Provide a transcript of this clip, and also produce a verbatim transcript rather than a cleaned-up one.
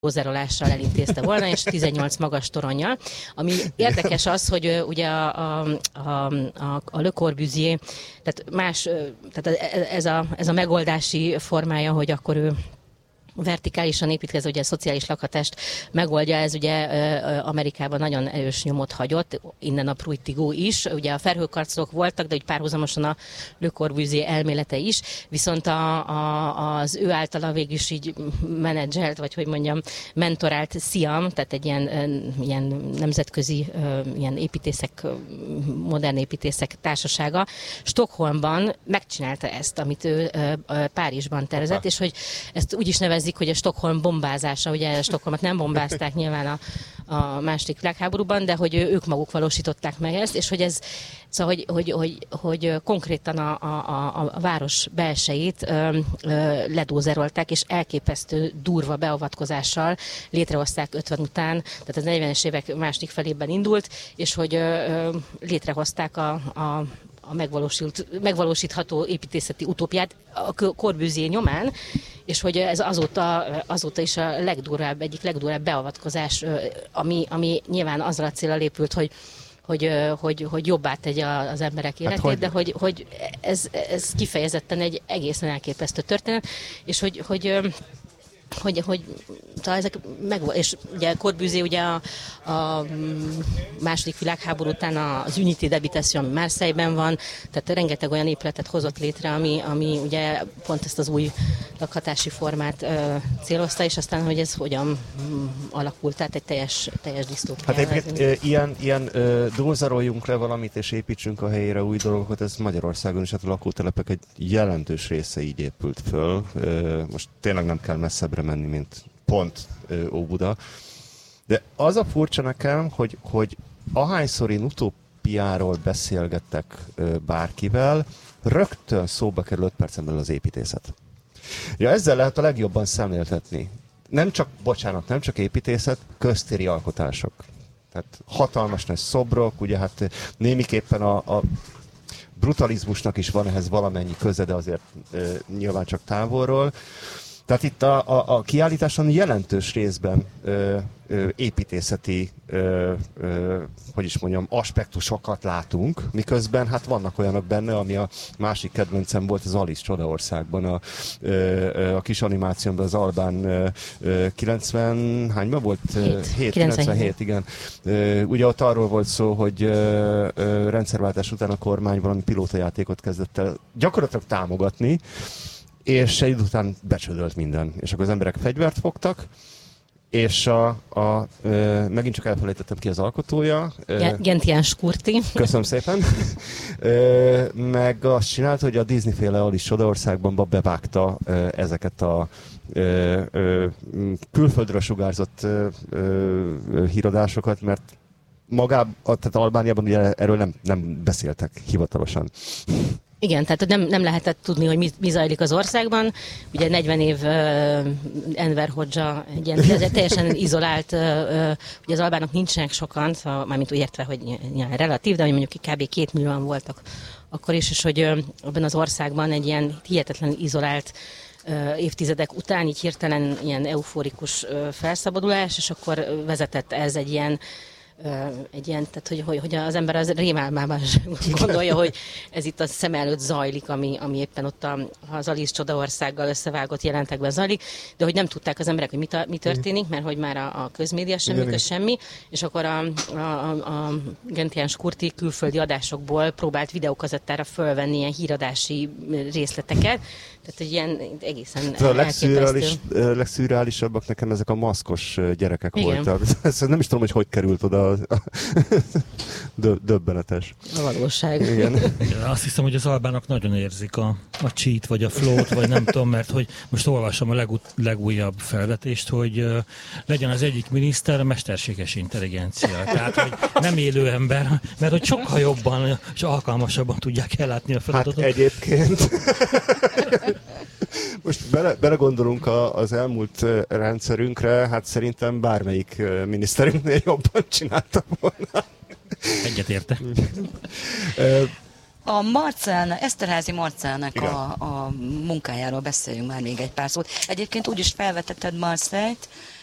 bulldozerolással elintézte volna, és tizennyolc magas toronnyal. Ami érdekes az, hogy ugye a, a, a, a, a Le Corbusier, tehát más, tehát ez a, ez a megoldási formája, hogy akkor ő vertikálisan építkező, ugye a szociális lakhatást megoldja, ez ugye Amerikában nagyon erős nyomot hagyott, innen a Pruitt-Igoe is, ugye a felhőkarcolók voltak, de úgy párhuzamosan a Le Corbusier elmélete is, viszont a, a, az ő általa végül is így menedzselt, vagy hogy mondjam, mentorált Siam, tehát egy ilyen, ilyen nemzetközi ilyen építészek, modern építészek társasága, Stockholmban megcsinálta ezt, amit ő Párizsban tervezett, Opa. És hogy ezt úgy is nevezik, hogy a Stockholm bombázása, ugye Stockholmot nem bombázták nyilván a, a második világháborúban, de hogy ők maguk valósították meg ezt, és hogy ez, szóval, hogy, hogy, hogy, hogy konkrétan a, a, a város belsejét ö, ö, ledózerolták, és elképesztő durva beavatkozással létrehozták ötven után, tehát az negyvenes évek második felében indult, és hogy ö, ö, létrehozták a, a a megvalósult, megvalósítható építészeti utópiát a Corbusier nyomán, és hogy ez azóta, azóta is a legdurvább, egyik legdurvább beavatkozás, ami, ami nyilván azzal a célral épült, hogy hogy, hogy, hogy jobbá tegye az emberek életét, hát, hogy... de hogy, hogy ez, ez kifejezetten egy egészen elképesztő történet, és hogy, hogy hogy, hogy talán ezek meg, és ugye Corbusier ugye a, a második világháború után az Unité d'Habitation, ami Marseille-ben van, tehát rengeteg olyan épületet hozott létre, ami, ami ugye pont ezt az új lakhatási formát ö, célozta, és aztán, hogy ez hogyan m, alakult, tehát egy teljes, teljes disztópia. Hát egyébként e, ilyen, ilyen ö, dózaroljunk le valamit, és építsünk a helyére új dolgokat, ez Magyarországon is, hát a lakótelepek egy jelentős része így épült föl. Ö, most tényleg nem kell messzebbre menni, mint pont ö, Óbuda. De az a furcsa nekem, hogy, hogy ahányszor én utópiáról beszélgettek ö, bárkivel, rögtön szóba kerül öt percen belül az építészet. Ja, ezzel lehet a legjobban szemléltetni. Nem csak, bocsánat, nem csak építészet, köztéri alkotások. Tehát hatalmas nagy szobrok, ugye hát némiképpen a, a brutalizmusnak is van ehhez valamennyi köze, de azért ö, nyilván csak távolról. Tehát itt a, a, a kiállításon jelentős részben ö, ö, építészeti, ö, ö, hogy is mondjam, aspektusokat látunk, miközben hát vannak olyanok benne, ami a másik kedvencem volt, az Alice Csodaországban, a, ö, a kis animációban az Albán ö, ö, kilencven, hányban volt? hét, kilencvenhét, igen. Ö, ugye ott arról volt szó, hogy ö, ö, rendszerváltás után a kormány valami pilótajátékot kezdett el gyakorlatilag támogatni, és egy idő után becsődölt minden. És akkor az emberek fegyvert fogtak, és a, a, ö, megint csak elfelejtettem ki az alkotója. Gentian Skurti. Köszönöm szépen. Ö, meg azt csinált, hogy a Disney-féle Alice Csodaországban bevágta ö, ezeket a ö, ö, külföldről sugárzott ö, ö, híradásokat, mert magában, tehát Albániában ugye erről nem, nem beszéltek hivatalosan. Igen, tehát nem, nem lehetett tudni, hogy mi, mi zajlik az országban. Ugye negyven év uh, Enver Hodzsa egy ilyen teljesen izolált, uh, uh, ugye az albánok nincsenek sokan, szóval, mármint úgy értve, hogy nyilván relatív, de hogy mondjuk kb. két millióan voltak akkor is, és hogy uh, abban az országban egy ilyen hihetetlen izolált uh, évtizedek után így hirtelen ilyen euforikus uh, felszabadulás, és akkor vezetett ez egy ilyen egy ilyen, tehát hogy, hogy, hogy az ember az rémálmában gondolja, hogy ez itt a szem előtt zajlik, ami, ami éppen ott a, az Alice Csodaországgal összevágott jelentekben zajlik, de hogy nem tudták az emberek, hogy mi, ta, mi történik, mert hogy már a, a közmédia sem működ semmi, és akkor a, a, a, a Gentian Skurti külföldi adásokból próbált videókazettára fölvenni ilyen híradási részleteket, tehát egy ilyen egészen a legszürreális, legszürreálisabbak nekem ezek a maszkos gyerekek Igen. voltak. Ezt nem is tudom, hogy hogy került oda. Döbbenetes. A valóság. Igen. Azt hiszem, hogy az albánok nagyon érzik a, a cheat, vagy a flow-t, vagy nem tudom, mert hogy most olvasom a legút, legújabb felvetést, hogy uh, legyen az egyik miniszter mesterséges intelligencia. Tehát, hogy nem élő ember, mert hogy sokkal jobban és alkalmasabban tudják ellátni a feladatot. Hát egyébként... Most bele, belegondolunk a, az elmúlt rendszerünkre, hát szerintem bármelyik miniszterünknél jobban csinálta volna. Egyetérte. A Marcellne, Eszterházy Marcellnek a, a munkájáról beszéljünk már még egy pár szót. Egyébként úgy is felvetetted Marseille-t,